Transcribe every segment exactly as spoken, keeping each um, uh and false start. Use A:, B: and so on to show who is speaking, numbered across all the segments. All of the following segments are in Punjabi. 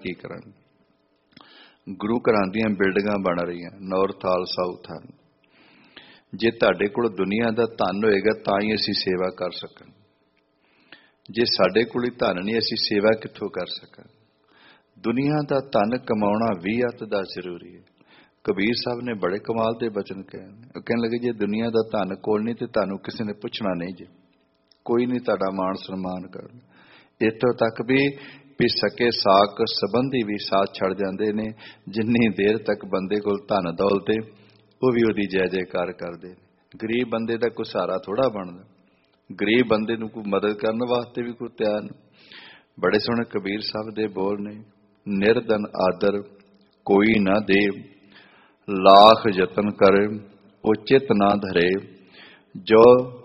A: ਕੀ ਕਰਾਂਗੇ। ਗੁਰੂ ਘਰਾਂ ਦੀਆਂ ਬਿਲਡਿੰਗਾਂ ਬਣ ਰਹੀਆਂ ਨੌਰਥ ਹਾਲ, ਸਾਊਥ ਹਾਲ। ਜੇ ਤੁਹਾਡੇ ਕੋਲ ਦੁਨੀਆ ਦਾ ਧਨ ਹੋਏਗਾ ਤਾਂ ਹੀ ਅਸੀਂ ਸੇਵਾ ਕਰ ਸਕਾਂਗੇ। ਜੇ ਸਾਡੇ ਕੋਲ ਹੀ ਧਨ ਨਹੀਂ, ਅਸੀਂ ਸੇਵਾ ਕਿੱਥੋਂ ਕਰ ਸਕਾਂਗੇ। ਦੁਨੀਆ ਦਾ ਧਨ ਕਮਾਉਣਾ ਵੀ ਅੱਤ ਦਾ ਜ਼ਰੂਰੀ ਹੈ। ਕਬੀਰ ਸਾਹਿਬ ਨੇ ਬੜੇ ਕਮਾਲ ਦੇ ਬਚਨ ਕਹੇ। ਉਹ ਕਹਿਣ ਲੱਗੇ, ਜੇ ਦੁਨੀਆ ਦਾ ਧਨ ਕੋਲ ਨਹੀਂ ਤੇ ਤੁਹਾਨੂੰ ਕਿਸੇ ਨੇ ਪੁੱਛਣਾ ਨਹੀਂ, ਜੇ ਕੋਈ ਨਹੀਂ ਤੁਹਾਡਾ ਮਾਣ ਸਨਮਾਨ ਕਰਨਾ। ਇੱਥੋਂ ਤੱਕ ਵੀ ਵੀ ਸਕੇ ਸਾਕ ਸੰਬੰਧੀ ਵੀ ਸਾਥ ਛੱਡ ਜਾਂਦੇ ਨੇ। ਜਿੰਨੀ ਦੇਰ ਤੱਕ ਬੰਦੇ ਕੋਲ ਧਨ ਦੌਲਤ ਹੈ ਉਹ ਵੀ ਉਹਦੀ ਜੈ ਜੈਕਾਰ ਕਰਦੇ ਨੇ। ਗਰੀਬ ਬੰਦੇ ਦਾ ਕੋਈ ਸਹਾਰਾ ਥੋੜਾ ਬਣਦਾ। ਗਰੀਬ ਬੰਦੇ ਨੂੰ ਕੋਈ ਮਦਦ ਕਰਨ ਵਾਸਤੇ ਵੀ ਕੋਈ ਤਿਆਰ ਨਹੀਂ। ਬੜੇ ਸੋਹਣੇ ਕਬੀਰ ਸਾਹਿਬ ਦੇ ਬੋਲ ਨੇ, ਨਿਰਧਨ ਆਦਰ ਕੋਈ ਨਾ ਦੇ, ਲਾਖ ਯਤਨ ਕਰੇ ਉਹ ਚਿਤ ਨਾ ਧਰੇ, ਜੋ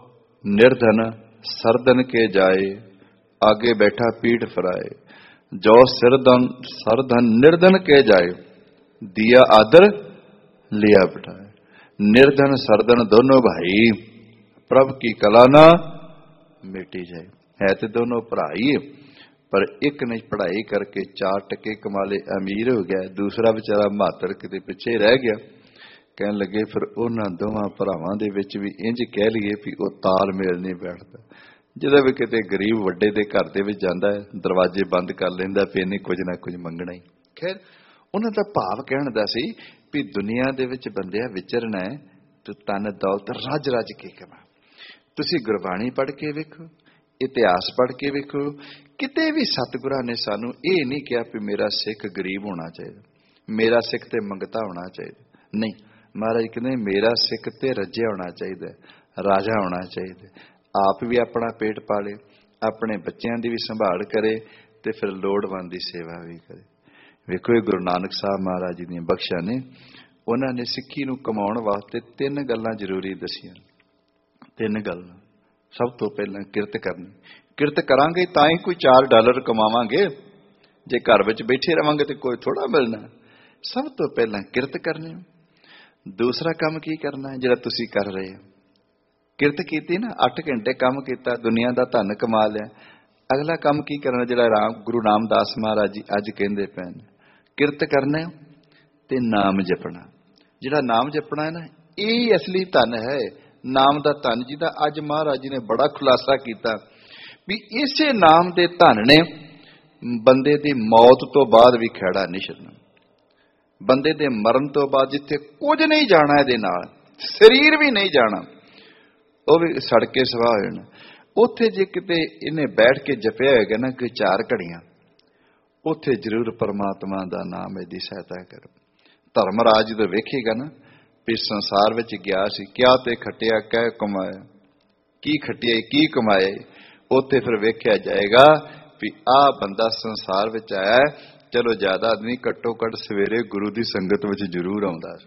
A: ਨਿਰਧਨ ਸਰਦਨ ਕੇ ਜਾਏ, आगे बैठा पीठ फराए, जो सिरधन सरधन निर्धन के जाए, दिया आदर लिया बिठाए। निर्धन सरधन दोनों भाई, प्रभ की कला ना मिटी जाए। है तो दोनों भराई, पर एक ने पढ़ाई करके चार टके कमा ले अमीर हो गया, दूसरा बेचारा मातर किते पिछे रह गया। कहन लगे फिर उन्हां दोवां भरावां दे विच भी इंज कह लईए भी वो तालमेल नहीं बैठदा। ਜਦੋਂ ਵੀ ਕਿਤੇ ਗਰੀਬ ਵੱਡੇ ਦੇ ਘਰ ਦੇ ਵਿੱਚ ਜਾਂਦਾ ਹੈ, ਦਰਵਾਜ਼ੇ ਬੰਦ ਕਰ ਲੈਂਦਾ, ਫਿਰ ਇਹਨੇ ਕੁਝ ਨਾ ਕੁਝ ਮੰਗਣਾ ਹੀ। ਖੈਰ ਉਹਨਾਂ ਦਾ ਭਾਵ ਕਹਿਣ ਦਾ ਸੀ ਵੀ ਦੁਨੀਆ ਦੇ ਵਿੱਚ ਬੰਦਿਆ ਵਿਚਰਨਾ ਹੈ ਤੇ ਧਨ ਦੌਲਤ ਰੱਜ ਰੱਜ ਕੇ ਕਮਾ। ਤੁਸੀਂ ਗੁਰਬਾਣੀ ਪੜ੍ਹ ਕੇ ਵੇਖੋ, ਇਤਿਹਾਸ ਪੜ੍ਹ ਕੇ ਵੇਖੋ, ਕਿਤੇ ਵੀ ਸਤਿਗੁਰਾਂ ਨੇ ਸਾਨੂੰ ਇਹ ਨਹੀਂ ਕਿਹਾ ਵੀ ਮੇਰਾ ਸਿੱਖ ਗਰੀਬ ਹੋਣਾ ਚਾਹੀਦਾ, ਮੇਰਾ ਸਿੱਖ ਤੇ ਮੰਗਤਾ ਹੋਣਾ ਚਾਹੀਦਾ। ਨਹੀਂ, ਮਹਾਰਾਜ ਕਹਿੰਦੇ ਮੇਰਾ ਸਿੱਖ ਤੇ ਰੱਜਿਆ ਹੋਣਾ ਚਾਹੀਦਾ, ਰਾਜਾ ਹੋਣਾ ਚਾਹੀਦਾ। ਆਪ ਵੀ ਆਪਣਾ ਪੇਟ ਪਾਲੇ, ਆਪਣੇ ਬੱਚਿਆਂ ਦੀ ਵੀ ਸੰਭਾਲ ਕਰੇ ਤੇ ਫਿਰ ਲੋੜਵੰਦ ਦੀ ਸੇਵਾ ਵੀ ਕਰੇ। ਵੇਖੋ ਇਹ ਗੁਰੂ ਨਾਨਕ ਸਾਹਿਬ ਮਹਾਰਾਜ ਜੀ ਦੀਆਂ ਬਖਸ਼ਾਂ ਨੇ। ਉਹਨਾਂ ਨੇ ਸਿੱਖੀ ਨੂੰ ਕਮਾਉਣ ਵਾਸਤੇ ਤਿੰਨ ਗੱਲਾਂ ਜ਼ਰੂਰੀ ਦੱਸੀਆਂ। ਤਿੰਨ ਗੱਲਾਂ। ਸਭ ਤੋਂ ਪਹਿਲਾਂ ਕਿਰਤ ਕਰਨੀ। ਕਿਰਤ ਕਰਾਂਗੇ ਤਾਂ ਹੀ ਕੋਈ ਚਾਰ ਡਾਲਰ ਕਮਾਵਾਂਗੇ। ਜੇ ਘਰ ਵਿੱਚ ਬੈਠੇ ਰਵਾਂਗੇ ਤੇ ਕੋਈ ਥੋੜਾ ਮਿਲਣਾ। ਸਭ ਤੋਂ ਪਹਿਲਾਂ ਕਿਰਤ ਕਰਨੀ। ਦੂਸਰਾ ਕੰਮ ਕੀ ਕਰਨਾ ਹੈ ਜਿਹੜਾ ਤੁਸੀਂ ਕਰ ਰਹੇ ਹੋ। ਕਿਰਤ ਕੀਤੀ ਨਾ, ਅੱਠ ਘੰਟੇ ਕੰਮ ਕੀਤਾ, ਦੁਨੀਆ ਦਾ ਧਨ ਕਮਾ ਲਿਆ। ਅਗਲਾ ਕੰਮ ਕੀ ਕਰਨਾ ਜਿਹੜਾ ਰਾਮ ਗੁਰੂ ਰਾਮਦਾਸ ਮਹਾਰਾਜ ਜੀ ਅੱਜ ਕਹਿੰਦੇ ਪਏ ਨੇ, ਕਿਰਤ ਕਰਨਾ ਤੇ ਨਾਮ ਜਪਣਾ। ਜਿਹੜਾ ਨਾਮ ਜਪਣਾ ਹੈ ਨਾ, ਇਹ ਅਸਲੀ ਧਨ ਹੈ। ਨਾਮ ਦਾ ਧਨ ਜਿਹਦਾ ਅੱਜ ਮਹਾਰਾਜ ਜੀ ਨੇ ਬੜਾ ਖੁਲਾਸਾ ਕੀਤਾ ਵੀ ਇਸੇ ਨਾਮ ਦੇ ਧਨ ਨੇ ਬੰਦੇ ਦੀ ਮੌਤ ਤੋਂ ਬਾਅਦ ਵੀ ਖਹਿੜਾ ਨਹੀਂ ਛੱਡਣਾ। ਬੰਦੇ ਦੇ ਮਰਨ ਤੋਂ ਬਾਅਦ ਜਿੱਥੇ ਕੁਝ ਨਹੀਂ ਜਾਣਾ, ਇਹਦੇ ਨਾਲ ਸਰੀਰ ਵੀ ਨਹੀਂ ਜਾਣਾ, ਉਹ ਵੀ ਸੜ ਕੇ ਸਵਾਹ ਹੋ ਜਾਣਾ। ਉੱਥੇ ਜੇ ਕਿਤੇ ਇਹਨੇ ਬੈਠ ਕੇ ਜਪਿਆ ਹੋਏਗਾ ਨਾ ਕੋਈ ਚਾਰ ਘੜੀਆਂ, ਉੱਥੇ ਜ਼ਰੂਰ ਪਰਮਾਤਮਾ ਦਾ ਨਾਮ ਇਹਦੀ ਸਹਾਇਤਾ ਕਰ। ਧਰਮਰਾਜ ਜਦੋਂ ਵੇਖੇਗਾ ਨਾ ਵੀ ਸੰਸਾਰ ਵਿੱਚ ਗਿਆ ਸੀ, ਕਿਆ ਤੇ ਖੱਟਿਆ ਕਹਿ ਕਮਾਇਆ, ਕੀ ਖੱਟਿਆ ਕੀ ਕਮਾਏ, ਉੱਥੇ ਫਿਰ ਵੇਖਿਆ ਜਾਏਗਾ ਵੀ ਆਹ ਬੰਦਾ ਸੰਸਾਰ ਵਿੱਚ ਆਇਆ, ਚਲੋ ਜ਼ਿਆਦਾ ਨਹੀਂ, ਘੱਟੋ ਘੱਟ ਸਵੇਰੇ ਗੁਰੂ ਦੀ ਸੰਗਤ ਵਿੱਚ ਜ਼ਰੂਰ ਆਉਂਦਾ,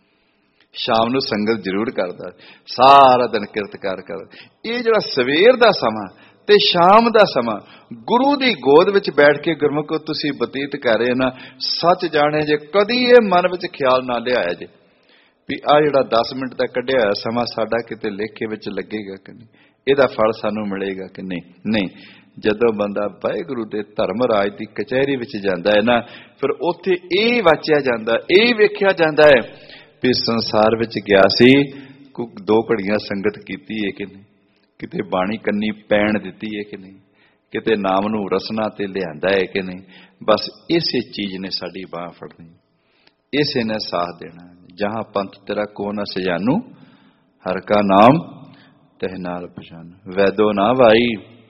A: ਸ਼ਾਮ ਨੂੰ ਸੰਗਤ ਜ਼ਰੂਰ ਕਰਦਾ, ਸਾਰਾ ਦਿਨ ਕਿਰਤਕਾਰ ਕਰਦਾ। ਇਹ ਜਿਹੜਾ ਸਵੇਰ ਦਾ ਸਮਾਂ ਤੇ ਸ਼ਾਮ ਦਾ ਸਮਾਂ ਗੁਰੂ ਦੀ ਗੋਦ ਵਿੱਚ ਬੈਠ ਕੇ ਗੁਰਮੁਖੋ ਤੁਸੀਂ ਬਤੀਤ ਕਰ ਰਹੇ ਨਾ, ਸੱਚ ਜਾਣੇ ਜੇ ਕਦੀ ਇਹ ਮਨ ਵਿੱਚ ਖਿਆਲ ਨਾ ਲਿਆਇਆ ਜੇ ਵੀ ਆਹ ਜਿਹੜਾ ਦਸ ਮਿੰਟ ਦਾ ਕੱਢਿਆ ਹੋਇਆ ਸਮਾਂ ਸਾਡਾ ਕਿਤੇ ਲੇਖੇ ਵਿੱਚ ਲੱਗੇਗਾ ਕਿ ਨਹੀਂ, ਇਹਦਾ ਫਲ ਸਾਨੂੰ ਮਿਲੇਗਾ ਕਿ ਨਹੀਂ। ਨਹੀਂ, ਜਦੋਂ ਬੰਦਾ ਵਾਹਿਗੁਰੂ ਦੇ ਧਰਮਰਾਜ ਦੀ ਕਚਹਿਰੀ ਵਿੱਚ ਜਾਂਦਾ ਹੈ ਨਾ, ਫਿਰ ਉੱਥੇ ਇਹ ਵਾਚਿਆ ਜਾਂਦਾ, ਇਹ ਵੇਖਿਆ ਜਾਂਦਾ ਹੈ ਵੀ ਸੰਸਾਰ ਵਿੱਚ ਗਿਆ ਸੀ, ਕੋਈ ਦੋ ਘੜੀਆਂ ਸੰਗਤ ਕੀਤੀ ਹੈ ਕਿ ਨਹੀਂ, ਕਿਤੇ ਬਾਣੀ ਕੰਨੀ ਪੈਣ ਦਿੱਤੀ ਹੈ ਕਿ ਨਹੀਂ, ਕਿਤੇ ਨਾਮ ਨੂੰ ਰਸਨਾ ਤੇ ਲਿਆਂਦਾ ਹੈ ਕਿ ਨਹੀਂ। ਬਸ ਇਸੇ ਚੀਜ਼ ਨੇ ਸਾਡੀ ਬਾਂਹ ਫੜਨੀ, ਇਸੇ ਨੇ ਸਾਥ ਦੇਣਾ। ਜਹਾਂ ਪੰਥ ਤੇਰਾ ਕੋ ਨਾ ਸਜਾਨੂ, ਹਰ ਕਾ ਨਾਮ ਤਹਿ ਨਾਲ ਪਛਾਨ। ਵੈਦੋ ਨਾ ਭਾਈ,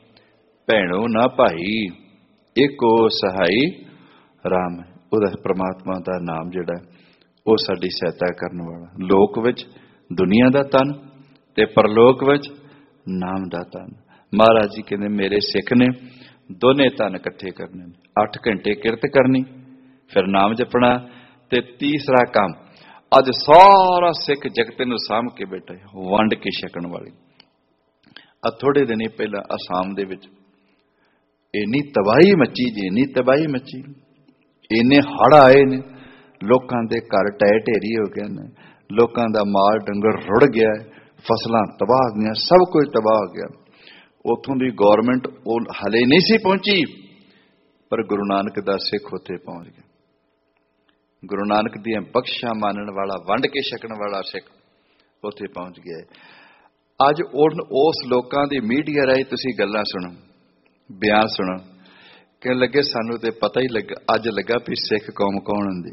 A: ਭੈਣੋ ਨਾ ਭਾਈ, ਏਕੋ ਸਹਾਈ ਰਾਮ। ਉਹਦਾ ਪ੍ਰਮਾਤਮਾ ਦਾ ਨਾਮ ਜਿਹੜਾ ਉਹ ਸਾਡੀ ਸਹਾਇਤਾ ਕਰਨ ਵਾਲਾ। ਲੋਕ ਵਿੱਚ ਦੁਨੀਆ ਦਾ ਧਨ ਤੇ ਪਰਲੋਕ ਵਿੱਚ ਨਾਮ ਦਾ ਧਨ। ਮਹਾਰਾਜ ਜੀ ਕਹਿੰਦੇ ਮੇਰੇ ਸਿੱਖ ਨੇ ਦੋਨੇ ਧਨ ਇਕੱਠੇ ਕਰਨੇ ਨੇ। ਅੱਠ ਘੰਟੇ ਕਿਰਤ ਕਰਨੀ, ਫਿਰ ਨਾਮ ਜਪਣਾ, ਤੇ ਤੀਸਰਾ ਕੰਮ ਅੱਜ ਸਾਰਾ ਸਿੱਖ ਜਗਤ ਨੂੰ ਸਾਂਭ ਕੇ ਬੈਠਾ, ਵੰਡ ਕੇ ਛਕਣ ਵਾਲੀ। ਆ ਥੋੜੇ ਦਿਨ ਹੀ ਪਹਿਲਾਂ ਅਸਾਮ ਦੇ ਵਿੱਚ ਇੰਨੀ ਤਬਾਹੀ ਮੱਚੀ ਜੀ, ਇੰਨੀ ਤਬਾਹੀ ਮੱਚੀ, ਇੰਨੇ ਹੜ੍ਹ ਆਏ ਨੇ, ਲੋਕਾਂ ਦੇ ਘਰ ਢਹਿ ਢੇਰੀ ਹੋ ਗਏ ਨੇ, ਲੋਕਾਂ ਦਾ ਮਾਲ ਡੰਗਰ ਰੁੜ ਗਿਆ, ਫਸਲਾਂ ਤਬਾਹ ਹੋ ਗਈਆਂ, ਸਭ ਕੁਝ ਤਬਾਹ ਹੋ ਗਿਆ। ਉੱਥੋਂ ਦੀ ਗੌਰਮੈਂਟ ਉਹ ਹਲੇ ਨਹੀਂ ਸੀ ਪਹੁੰਚੀ, पर गुरु नानक दा सिख उत्थे पहुंच गया। गुरु नानक दी बख्शा मानण वाला, वंड के छकण वाला सिख उत्थे पहुंच गया। अज उन उस लोकां दी मीडिया राही तुसीं गल्लां सुणो, बयान सुणो, कहण लगे सानू ते पता ही लगा, अज लगा भी सिख कौम कौन हुंदी।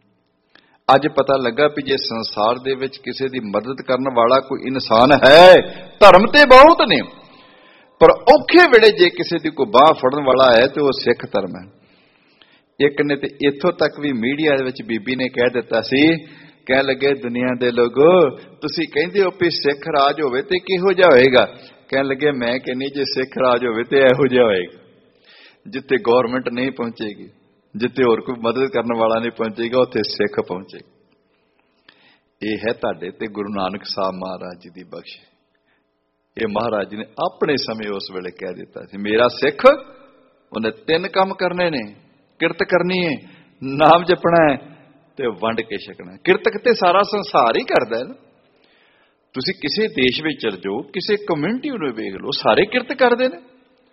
A: अज पता लगा भी जे संसार दे विच किसी दी मदद करन वाला कोई इंसान है, धर्म ते बहुत ने, पर औखे वेले जे किसी दी कोई बाह फड़न वाला है तो वह सिख धर्म है। एक ने ते इत्थों तक भी मीडिया दे विच बीबी ने कह दिता सी, कह लगे दुनिया दे लोगो तुसीं कहंदे हो भी सिख राज होवे ते किहो जिहा होएगा। कह लगे मैं कहनी जे सिख राज होवे ते इहो जिहा होएगा जिथे गौरमेंट नहीं पहुंचेगी, जिथे होर कोई मदद करने वाला नहीं पहुंचेगा, उत्थे सिख पहुंचेगा। ये है तुहाडे ते गुरु नानक साहब महाराज जी की बख्श। ये महाराज जी ने अपने समय उस वेले कह दिता सी, मेरा सिख उन्हें तीन काम करने ने, किरत करनी है, नाम जपना है ते वंड के छकना। किरत ते सारा संसार ही करदा है ना। तुसीं किसी देश में चल जाओ, किसी कम्यूनिटी नूं वेख लो, सारे किरत करदे ने,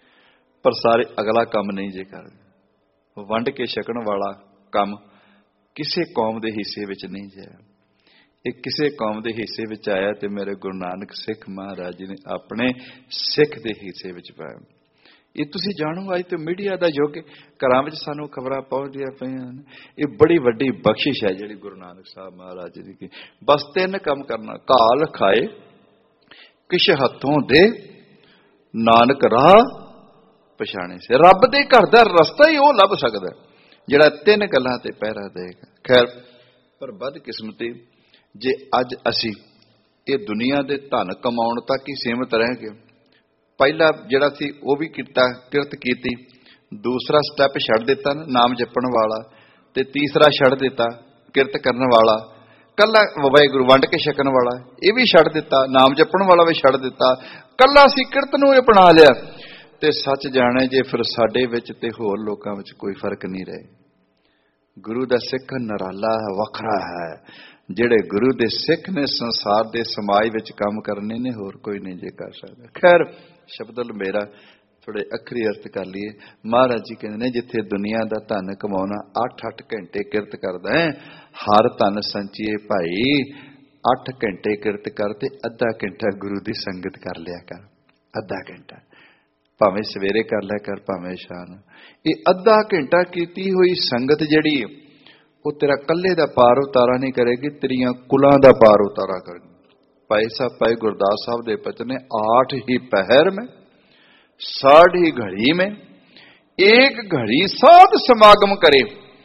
A: पर सारे अगला काम नहीं जे करदे। वंड के छकण वाला काम किसी कौम के हिस्से विच नहीं जाया। ये किसी कौम के हिस्से विच आया तो मेरे गुरु नानक सिख महाराज जी ने अपने सिख के हिस्से विच पाया। ये तुसीं जाणो, अज तो मीडिया का युग, घरां विच सानूं खबरां पहुंचदियां पईआं ने। ये बड़ी वड्डी बख्शिश है जिहड़ी गुरु नानक साहब महाराज जी की। बस तीन काम करना, घाल खाए, किश हथों दे, नानक राह पछाणे से। रब दे घर दा रस्ता ही वह लभ सकदा जिहड़ा तीन गल्लां ते पहरा देगा। खैर, पर बदकिस्मती जे अज असी ये दुनिया दे धन कमाउण तक ही सीमित रह गए। पहला जिहड़ा सी वह भी कीता, किरत कीती, दूसरा स्टैप छड्ड दिता ना नाम जपण वाला, ते तीसरा छड्ड दिता किरत करन वाला, कला वाहिगुरू वंड के छकण वाला ये भी छड्ड दिता, नाम जपण वाला भी छड्ड दिता, कला असी किरत नूं अपना लिया। ते सच जाने जे फिर साडे विच ते होर लोकां विच कोई फर्क नहीं रहे। गुरु दा सिख नराला है, वखरा है। जिहड़े गुरु दे सिख ने संसार दे समाज विच काम करने ने, होर कोई नहीं जे कर सकदा। खैर, शब्द मेरा थोड़े अखरी अर्थ कर लिए। महाराज जी कहते ने जिथे दुनिया दा धन कमाउणा अठ अठ घंटे किरत करदा है, हर धन संचिए भाई अठ घंटे किरत कर ते अद्धा घंटा गुरु दी संगत कर लिया कर। अद्धा घंटा भावें सवेरे कर लिया कर, भावें शाम। ये अद्धा घंटा कीती हुई संगत जिहड़ी वो तेरा कल्ले दा पार उतारा नहीं करेगी, तेरियां कुलां दा पार उतारा करेगी। भाई साहब भाई गुरदास साहब दे बचन, आठ ही पहर में साठ ही घड़ी में एक घड़ी साध समागम करे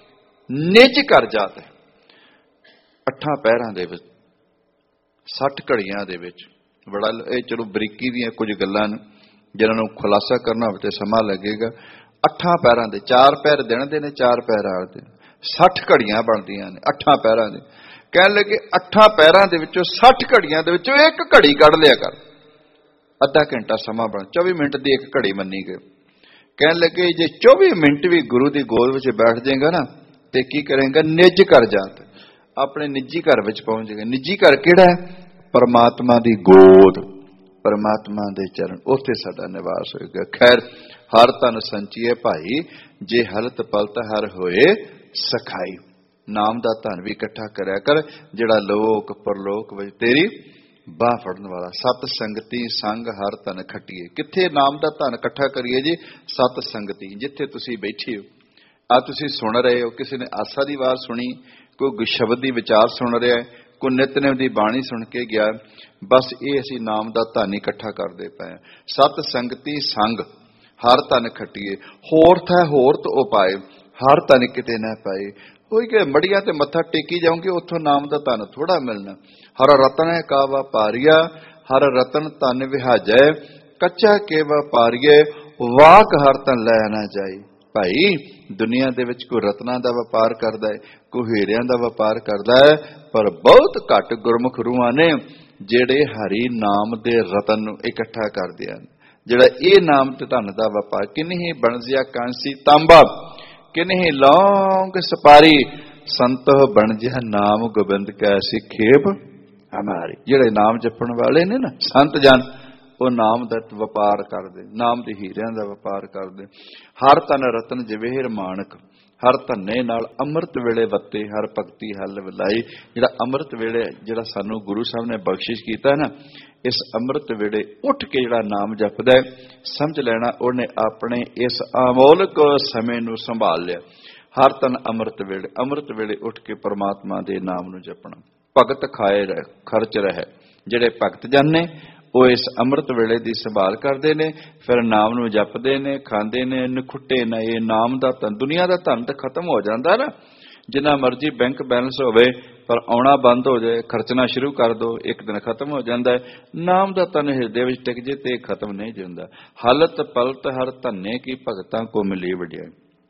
A: निज कर जाता है। अठां पहरां दे विच सठ घड़ियां दे विच बड़ा ये चलो बरीकी दी कुछ गल्लां ने जिन्हां नूं खुलासा करना होवे ते समा लगेगा। अठां पहरां दे चार पैर दिन दे ने, चार पैर रात दे, सठ घड़ियां बनदियां ने अठां पैरां दे। कहण लगे अठां पैरां दे विचों सठ घड़ियां दे विचों एक घड़ी कढ लिया कर, अद्धा घंटा समा बन, चौबी मिनट की एक घड़ी मन्नी गई। कहण लगे जे चौबी मिनट भी गुरु की गोद विच बैठ जाएगा ना ते की करेगा, निज घर जात, अपने निजी घर विच पहुंच जाएगा। निजी घर किहड़ा है? परमात्मा की गोद, परमात्मा दे चरण, उत्थे साडा निवास होएगा। खैर, हर तन संचिए भाई जे हलत पलत हर होए सखाई। नाम दा धन भी इकट्ठा करया कर, जिहड़ा लोक परलोक विच तेरी बाह फड़न वाला। सत संगति संग हर तन खट्टिए। कित्थे नाम दा धन इकट्ठा करिए जी? सत संगति, जिथे तुसीं बैठे हो, आ तुसीं सुन रहे हो, किसी ने आसा दी आवाज़ सुनी, कोई शब्द दी विचार सुन रहा है, कोई नितनेम दी बाणी सुन के गया, बस ये असीं नाम दा धन इकट्ठा करदे पए। सत संगति संग हर तन खट्टिए, होर थै होर तो उपाय, हर तन किते न पाए। कोई के मड़िया ते मत्था टेकी जाऊंगे, उथों नाम दा धन थोड़ा मिलना। हर रतन है का व्यापारिया, हर रतन तन विहाजै, कच्चा के व्यापारिये, वाक हर तन लै ना जाए। भाई दुनिया दे विच कोई रत्नां दा व्यापार करदा है, कोई हीरियां दा व्यापार करदा है, पर बहुत घट गुरमुख रूहां ने जिहड़े हरि नाम दे रतन नूं इकट्ठा करदे हन। जिहड़ा ये नाम ते धन दा व्यापार, किन्ही बनजिया कांसी तांबा, किन्ही लौंग सपारी, संतो बन जिहा नाम गोबिंद कैसी खेप हमारी। जिहड़े नाम जपण वाले ने ना संत जन, ਉਹ ਨਾਮ ਦਾ ਵਪਾਰ ਕਰਦੇ, ਨਾਮ ਦੇ ਹੀਰਿਆਂ ਦਾ ਵਪਾਰ ਕਰਦੇ। ਹਰ ਧਨ ਰਤਨ ਜਵੇਹਰ ਮਾਣਕ, ਹਰ ਧੰਨੇ ਨਾਲ ਅੰਮ੍ਰਿਤ ਵੇਲੇ ਵੱਤੇ, ਹਰ ਭਗਤੀ ਹੱਲ ਵਿਲਾਈ। ਜਿਹੜਾ ਅੰਮ੍ਰਿਤ ਵੇਲੇ ਜਿਹੜਾ ਸਾਨੂੰ ਗੁਰੂ ਸਾਹਿਬ ਨੇ ਬਖਸ਼ਿਸ਼ ਕੀਤਾ ਨਾ, ਇਸ ਅੰਮ੍ਰਿਤ ਵੇਲੇ ਉੱਠ ਕੇ ਜਿਹੜਾ ਨਾਮ ਜਪਦਾ, ਸਮਝ ਲੈਣਾ ਉਹਨੇ ਆਪਣੇ ਇਸ ਅਮੋਲਕ ਸਮੇਂ ਨੂੰ ਸੰਭਾਲ ਲਿਆ। ਹਰ ਤਨ ਅੰਮ੍ਰਿਤ ਵੇਲੇ, ਅੰਮ੍ਰਿਤ ਵੇਲੇ ਉੱਠ ਕੇ ਪਰਮਾਤਮਾ ਦੇ ਨਾਮ ਨੂੰ ਜਪਣਾ। ਭਗਤ ਖਾਏ ਰਹਿ ਖਰਚ ਰਹੇ, ਜਿਹੜੇ ਭਗਤ ਜਨ ਨੇ ਉਹ ਇਸ ਅੰਮ੍ਰਿਤ ਵੇਲੇ ਦੀ ਸੰਭਾਲ ਕਰਦੇ ਨੇ, ਫਿਰ ਨਾਮ ਨੂੰ ਜਪਦੇ ਨੇ, ਖਾਂਦੇ ਨੇ, ਨਖੁੱਟੇ ਨਾ। ਇਹ ਨਾਮ ਦਾ ਧਨ, ਦੁਨੀਆ ਦਾ ਧਨ ਤਾਂ ਖਤਮ ਹੋ ਜਾਂਦਾ ਨਾ, ਜਿੰਨਾ ਮਰਜ਼ੀ ਬੈਂਕ ਬੈਲੈਂਸ ਹੋਵੇ, ਪਰ ਆਉਣਾ ਬੰਦ ਹੋ ਜਾਏ, ਖਰਚਣਾ ਸ਼ੁਰੂ ਕਰ ਦੋ, ਇੱਕ ਦਿਨ ਖਤਮ ਹੋ ਜਾਂਦਾ ਹੈ। ਨਾਮ ਦਾ ਧਨ ਹਿਰਦੇ ਵਿੱਚ ਟਿਕ ਜੇ ਤੇ ਖਤਮ ਨਹੀਂ ਜਾਂਦਾ। ਹਾਲਤ ਪਲਤ ਹਰ ਧੰਨੇ ਕੀ ਭਗਤਾਂ ਕੋ ਮਿਲੀ ਵਡਿਆਈ।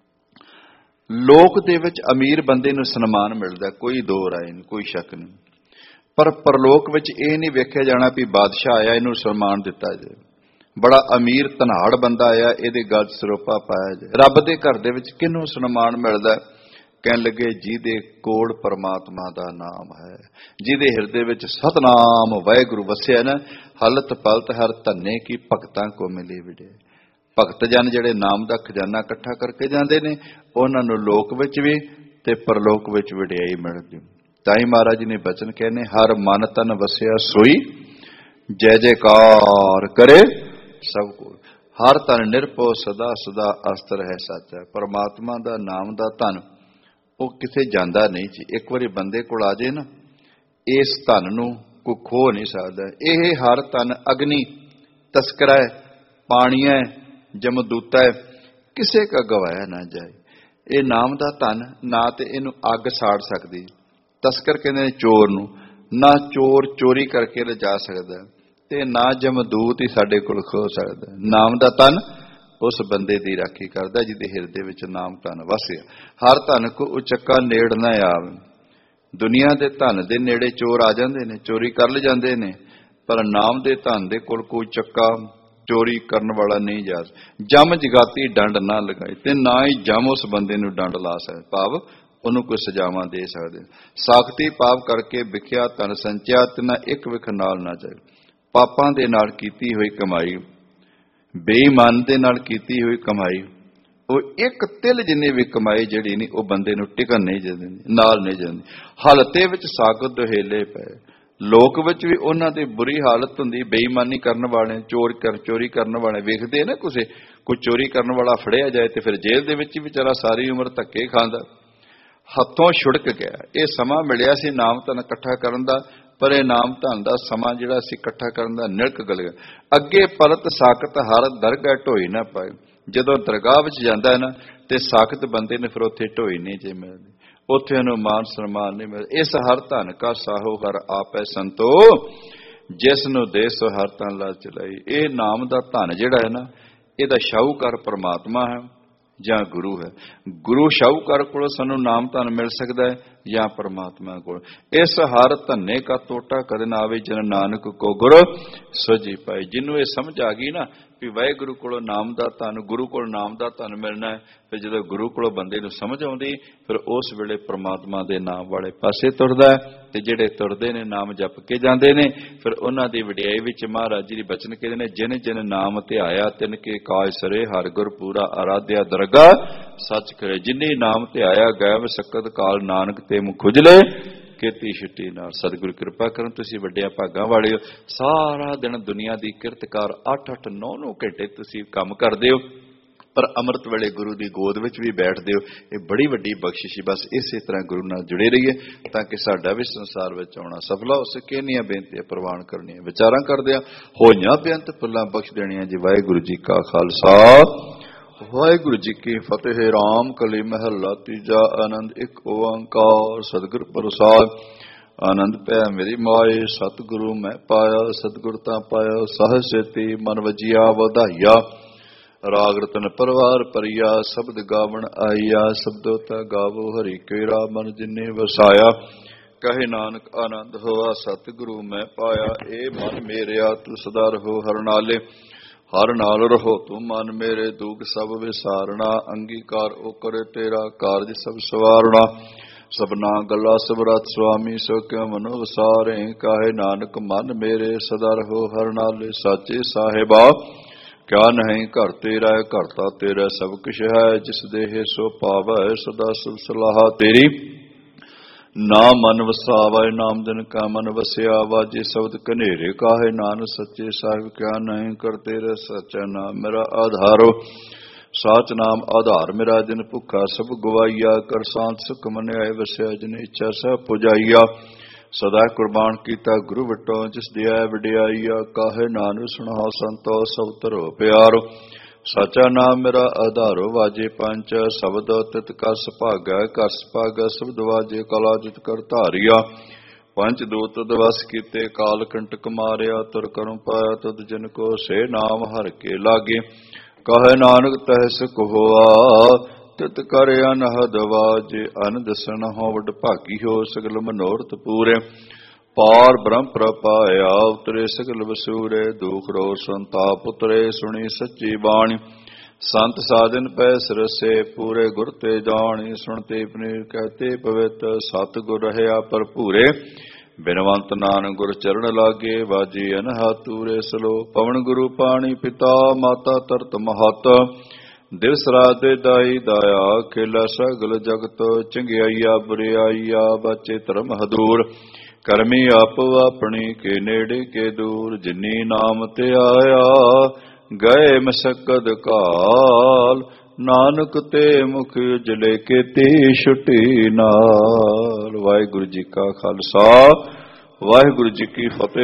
A: ਲੋਕ ਦੇ ਵਿੱਚ ਅਮੀਰ ਬੰਦੇ ਨੂੰ ਸਨਮਾਨ ਮਿਲਦਾ, ਕੋਈ ਦੋ ਰਾਏ ਨਹੀਂ, ਕੋਈ ਸ਼ੱਕ ਨਹੀਂ, ਪਰ ਪਰਲੋਕ ਵਿੱਚ ਇਹ ਨਹੀਂ ਵੇਖਿਆ ਜਾਣਾ ਵੀ ਬਾਦਸ਼ਾਹ ਆਇਆ ਇਹਨੂੰ ਸਨਮਾਨ ਦਿੱਤਾ ਜਾਏ, ਬੜਾ ਅਮੀਰ ਧਨਾੜ ਬੰਦਾ ਆਇਆ ਇਹਦੇ ਗਲ ਸਰੋਪਾ ਪਾਇਆ ਜਾਏ। ਰੱਬ ਦੇ ਘਰ ਦੇ ਵਿੱਚ ਕਿਹਨੂੰ ਸਨਮਾਨ ਮਿਲਦਾ? ਕਹਿਣ ਲੱਗੇ ਜਿਹਦੇ ਕੋਲ ਪਰਮਾਤਮਾ ਦਾ ਨਾਮ ਹੈ, ਜਿਹਦੇ ਹਿਰਦੇ ਵਿੱਚ ਸਤਨਾਮ ਵਾਹਿਗੁਰੂ ਵਸਿਆ ਨਾ, ਹਲਤ ਪਲਤ ਹਰ ਧੰਨੇ ਕੀ ਭਗਤਾਂ ਕੋ ਮਿਲੀ ਵਿੜੇ। ਭਗਤ ਜਨ ਜਿਹੜੇ ਨਾਮ ਦਾ ਖਜ਼ਾਨਾ ਇਕੱਠਾ ਕਰਕੇ ਜਾਂਦੇ ਨੇ, ਉਹਨਾਂ ਨੂੰ ਲੋਕ ਵਿੱਚ ਵੀ ਤੇ ਪਰਲੋਕ ਵਿੱਚ ਵਡਿਆਈ ਮਿਲਦੀ। ਤਾਂ ਹੀ ਮਹਾਰਾਜ ਜੀ ਨੇ ਬਚਨ ਕਹਿੰਦੇ, ਹਰ ਮਨ ਤਨ ਵਸਿਆ ਸੋਈ ਜੈ ਜੈਕਾਰ ਕਰੇ ਸਭ ਕੋ। ਹਰ ਤਨ ਨਿਰਭਉ ਸਦਾ ਸਦਾ ਅਸਤਰ ਹੈ ਸੱਚ ਹੈ। ਪਰਮਾਤਮਾ ਦਾ ਨਾਮ ਦਾ ਧਨ ਉਹ ਕਿਤੇ ਜਾਂਦਾ ਨਹੀਂ ਜੀ। ਇੱਕ ਵਾਰੀ ਬੰਦੇ ਕੋਲ ਆ ਜਾਏ ਨਾ, ਇਸ ਧਨ ਨੂੰ ਕੋਈ ਖੋ ਨਹੀਂ ਸਕਦਾ। ਇਹ ਹਰ ਧਨ ਅਗਨੀ ਤਸਕਰਾ ਹੈ, ਪਾਣੀ ਹੈ, ਜਮਦੂਤਾ ਹੈ, ਕਿਸੇ ਕਾ ਗਵਾਇਆ ਨਾ ਜਾਏ। ਇਹ ਨਾਮ ਦਾ ਧਨ ਨਾ ਤੇ ਇਹਨੂੰ ਅੱਗ ਸਾੜ ਸਕਦੀ, ਤਸਕਰ ਕਹਿੰਦੇ ਨੇ ਚੋਰ ਨੂੰ, ਨਾ ਚੋਰ ਚੋਰੀ ਕਰਕੇ ਲਿਜਾ ਸਕਦਾ, ਤੇ ਨਾ ਜਮਦੂਤ ਹੀ ਸਾਡੇ ਕੋਲ ਖੋ ਸਕਦਾ। ਨਾਮ ਦਾ ਧਨ ਉਸ ਬੰਦੇ ਦੀ ਰਾਖੀ ਕਰਦਾ ਜਿਹਦੇ ਹਿਰਦੇ ਵਿੱਚ ਨਾਮ ਧਨ ਵਸਿਆ। ਹਰ ਧਨ ਕੋ ਉਚੱਕਾ ਨੇੜ ਨਾ ਆਵੇ। ਦੁਨੀਆ ਦੇ ਧਨ ਦੇ ਨੇੜੇ ਚੋਰ ਆ ਜਾਂਦੇ ਨੇ, ਚੋਰੀ ਕਰ ਲੈ ਜਾਂਦੇ ਨੇ, ਪਰ ਨਾਮ ਦੇ ਧਨ ਦੇ ਕੋਲ ਕੋਈ ਚੱਕਾ ਚੋਰੀ ਕਰਨ ਵਾਲਾ ਨਹੀਂ ਜਾ। ਜਮ ਜਗਾਤੀ ਡੰਡ ਨਾ ਲਗਾਏ, ਤੇ ਨਾ ਹੀ ਜਮ ਉਸ ਬੰਦੇ ਨੂੰ ਡੰਡ ਲਾ ਸਕਦਾ, ਭਾਵ ਉਹਨੂੰ ਕੋਈ ਸਜ਼ਾਵਾਂ ਦੇ ਸਕਦੇ। ਸਾਖਤੀ ਪਾਪ ਕਰਕੇ ਵਿਖਿਆ ਧਨ ਸੰਚਿਆ, ਤੇ ਨਾ ਇੱਕ ਵਿਖ ਨਾਲ ਨਾ ਜਾਏ। ਪਾਪਾਂ ਦੇ ਨਾਲ ਕੀਤੀ ਹੋਈ ਕਮਾਈ, ਬੇਈਮਾਨ ਦੇ ਨਾਲ ਕੀਤੀ ਹੋਈ ਕਮਾਈ, ਉਹ ਇੱਕ ਤਿਲ ਜਿੰਨੀ ਵੀ ਕਮਾਈ ਜਿਹੜੀ ਨਹੀਂ, ਉਹ ਬੰਦੇ ਨੂੰ ਟਿਕਣ ਨਹੀਂ ਦਿੰਦੀ, ਨਾਲ ਨਹੀਂ ਜਾਂਦੀ। ਹਾਲਤੇ ਵਿੱਚ ਸਾਗਤ ਦੁਹੇਲੇ ਪਏ, ਲੋਕ ਵਿੱਚ ਵੀ ਉਹਨਾਂ ਦੀ ਬੁਰੀ ਹਾਲਤ ਹੁੰਦੀ। ਬੇਈਮਾਨੀ ਕਰਨ ਵਾਲੇ, ਚੋਰ ਕਰ ਚੋਰੀ ਕਰਨ ਵਾਲੇ ਵੇਖਦੇ ਨਾ, ਕਿਸੇ ਕੋਈ ਚੋਰੀ ਕਰਨ ਵਾਲਾ ਫੜਿਆ ਜਾਏ ਤੇ ਫਿਰ ਜੇਲ੍ਹ ਦੇ ਵਿੱਚ ਹੀ ਵਿਚਾਰਾ ਸਾਰੀ ਉਮਰ ਧੱਕੇ ਖਾਂਦਾ, ਹੱਥੋਂ ਛੁੜਕ ਗਿਆ। ਇਹ ਸਮਾਂ ਮਿਲਿਆ ਸੀ ਨਾਮ ਧਨ ਇਕੱਠਾ ਕਰਨ ਦਾ, ਪਰ ਇਹ ਨਾਮ ਧਨ ਦਾ ਸਮਾਂ ਜਿਹੜਾ ਸੀ ਇਕੱਠਾ ਕਰਨ ਦਾ ਨਿਲਕ ਗਲ ਗਿਆ। ਅੱਗੇ ਪਰਤ ਸਾਖਤ ਹਰ ਦਰਗਾਹ ਢੋਈ ਨਾ ਪਾਏ। ਜਦੋਂ ਦਰਗਾਹ ਵਿੱਚ ਜਾਂਦਾ ਹੈ ਨਾ, ਤੇ ਸਾਖਤ ਬੰਦੇ ਨੇ ਫਿਰ ਉੱਥੇ ਢੋਈ ਨਹੀਂ ਜੇ ਮਿਲਦੀ, ਉੱਥੇ ਉਹਨੂੰ ਮਾਨ ਸਨਮਾਨ ਨਹੀਂ ਮਿਲਦਾ। ਇਸ ਹਰ ਧਨ ਕਾ ਸਾਹੋ ਹਰ ਆਪੈ ਸੰਤੋ, ਜਿਸ ਨੂੰ ਦੇ ਸੋ ਹਰ ਧਨ ਲਾ ਚਲਾਈ। ਇਹ ਨਾਮ ਦਾ ਧਨ ਜਿਹੜਾ ਹੈ ਨਾ, ਇਹਦਾ ਸ਼ਾਹੂਕਾਰ ਪਰਮਾਤਮਾ ਹੈ ਜਾਂ ਗੁਰੂ ਹੈ। ਗੁਰੂ ਸ਼ਾਹੂਕਾਰ ਕੋਲ ਸਾਨੂੰ ਨਾਮ ਧਨ ਮਿਲ ਸਕਦਾ ਹੈ ਜਾਂ ਪਰਮਾਤਮਾ ਕੋਲ। ਇਸ ਹਰ ਧੰਨੇ ਕਾ ਟੋਟਾ ਕਦੇ ਨਾ ਆਵੇ, ਜਨ ਨਾਨਕ ਕੋ ਗੁਰ ਸੋਝੀ ਪਾਏ। ਜਿਹਨੂੰ ਇਹ ਸਮਝ ਆ ਗਈ ਨਾ ਵੀ ਵਾਹਿਗੁਰੂ ਕੋਲੋਂ ਨਾਮ ਦਾ ਧਨ, ਗੁਰੂ ਕੋਲ ਨਾਮ ਦਾ ਧਨ ਮਿਲਣਾ ਹੈ, ਫਿਰ ਜਦੋਂ ਗੁਰੂ ਕੋਲੋਂ ਬੰਦੇ ਨੂੰ ਸਮਝ ਆਉਂਦੀ, ਫਿਰ ਉਸ ਵੇਲੇ ਪਰਮਾਤਮਾ ਦੇ ਨਾਮ ਵਾਲੇ ਪਾਸੇ ਤੁਰਦਾ ਹੈ। ਤੇ ਜਿਹੜੇ ਤੁਰਦੇ ਨੇ, ਨਾਮ ਜਪ ਕੇ ਜਾਂਦੇ ਨੇ, ਫਿਰ ਉਹਨਾਂ ਦੀ ਵਡਿਆਈ ਵਿੱਚ ਮਹਾਰਾਜ ਜੀ ਦੇ ਬਚਨ ਕਹਿੰਦੇ ਨੇ, ਜਿਨ ਜਿਨ ਨਾਮ ਧਿਆਇਆ ਤਿਨ ਕੇ ਕਾਜ ਸਰੇ, ਹਰ ਗੁਰ ਪੂਰਾ ਆਰਾਧਿਆ ਦਰਗਾ ਸੱਚ ਕਰੇ। ਜਿਨੇ ਨਾਮ ਧਿਆਇਆ ਗੈਬ ਸਕਤ ਕਾਲ, ਨਾਨਕ ਤੇ ਮੁਖ ਖੁਜਲੇ ਕੀਤੀ ਛੁੱਟੀ ਨਾਲ। ਸਤਿਗੁਰੂ ਕਿਰਪਾ ਕਰਨ, ਤੁਸੀਂ ਵੱਡਿਆਂ ਭਾਗਾਂ ਵਾਲੇ ਹੋ। ਸਾਰਾ ਦਿਨ ਦੁਨੀਆ ਦੀ ਕਿਰਤਕਾਰ ਅੱਠ ਅੱਠ ਨੌ ਨੌ ਘੰਟੇ ਤੁਸੀਂ ਕੰਮ ਕਰਦੇ ਹੋ, ਪਰ ਅੰਮ੍ਰਿਤ ਵੇਲੇ ਗੁਰੂ ਦੀ ਗੋਦ ਵਿੱਚ ਵੀ ਬੈਠਦੇ ਹੋ। ਇਹ ਬੜੀ ਵੱਡੀ ਬਖਸ਼ਿਸ਼। ਬਸ ਇਸੇ ਤਰ੍ਹਾਂ ਗੁਰੂ ਨਾਲ ਜੁੜੇ ਰਹੀਏ ਤਾਂ ਕਿ ਸਾਡਾ ਵੀ ਸੰਸਾਰ ਵਿੱਚ ਆਉਣਾ ਸਫਲ ਹੋ ਸਕੇ। ਇੰਨੀਆਂ ਬੇਨਤੀਆਂ ਪ੍ਰਵਾਨ ਕਰਨੀਆਂ, ਵਿਚਾਰਾਂ ਕਰਦਿਆਂ ਹੋਈਆਂ ਬੇਅੰਤ ਭੁੱਲਾਂ ਬਖਸ਼ ਦੇਣੀਆਂ ਜੀ। ਵਾਹਿਗੁਰੂ ਜੀ ਕਾ ਖਾਲਸਾ, ਵਾਹਿਗੁਰੂ ਜੀ ਕੀ ਫਤਿਹ। ਰਾਮ ਕਲੀ ਮਹੱਲਾ ਤੀਜਾ। ਆਨੰਦ ਇੱਕ ਓੰਕਾਰ ਸਤਿਗੁਰ ਪ੍ਰਸਾਦ। ਆਨੰਦ ਪਿਆ ਮੇਰੀ ਮਾਏ, ਸਤਿਗੁਰੂ ਮੈਂ ਪਾਇਆ, ਸਤਿਗੁਰ ਤਾਂ ਪਾਇਆ ਸਹਿ ਸੇਤੀ, ਮਨ ਵਜਿਆ ਵਧਾਈਆ। ਰਾਗ ਰਤਨ ਪਰਵਾਰ ਪਰਿਆ, ਸ਼ਬਦ ਗਾਵਣ ਆਈਆ। ਸ਼ਬਦੋ ਤਾ ਗਾਵੋ ਹਰੀ ਕੇਰਾ, ਮਨ ਜਿਨੇ ਵਸਾਇਆ। ਕਹੇ ਨਾਨਕ ਆਨੰਦ ਹੋਆ, ਸਤਿਗੁਰੂ ਮੈਂ ਪਾਇਆ। ਏ ਮਨ ਮੇਰਿਆ ਤੂੰ ਸਦਾ ਰਹੋ ਹਰ ਨਾਲੇ, ਹਰ ਨਾਲ ਰਹੋ ਤੂੰ ਮਨ ਮੇਰੇ। ਦੁਖ ਸਭ ਵਿਸਾਰਣਾ, ਅੰਗੀਕਾਰ ਉਹ ਕਰੇ ਤੇਰਾ ਕਾਰਜ ਸਭ ਸਵਾਰਣਾ। सबना गला सबरत स्वामी सो क्यों मनो वसारे काहे नानक मन मेरे सदा रहो हर नाले साचे साहिबा क्या नहीं घर तेरा घरता तेरा सब कुछ है जिस देह सो पावै सदा सुध सलाह तेरी नाम मन वसावै नाम दिन का मन वसिया वाजे शब्द कनेरे काहे नान सच्चे साहिब क्या नहीं कर तेरा सच्चा नाम मेरा आधारो साच नाम आधार मेरा जिन भुखा सब गवाइया कर शांत सुख मन आए वसिया जिन इच्छा सब पुजाइया सदा कुर्बान कीता गुरु वटो जिस दिया वडियाइया काहे नानक सुना संतो सब तरो प्यारो साचा नाम मेरा आधारो वाजे पंच शब्द तित कस भागा कस भागा शब्द वाजे कला जित कर धारिया पंच दूत दवस कीते काल कंटक मारिया तुर करम पाया तुद जिन को से नाम हर के लागे कहे नानक तह सुख होआ तित कर अनहद वाजे अन दसन हो वड भागी हो सगल मनोरथ पूरे पार ब्रह्म प्रपाया उतरे सगल वसूरे दुख रो संताप उतरे सुनी सच्ची बाणी संत साधन पै सरसे पूरे गुर ते जानी सुनते पनीर कहते पवित्र सत गुर रहया भरपूरे बिनवंत नानक गुर चरण लागे वाजी अनहा तूरे सलो पवन गुरु पाणी पिता माता तरत महत दिवस रात दाई दाया खेला सगल जगत चंगियाइया बुरियाइया बाचे धर्म हदूर करमी आप अपनी के नेड़े के दूर जिन्नी नाम ते आया गए मशक्कत काल नानक ते मुख उजले के ती छुटी नाल। वाहिगुरु जी का खालसा वाहिगुरु जी की फतेह।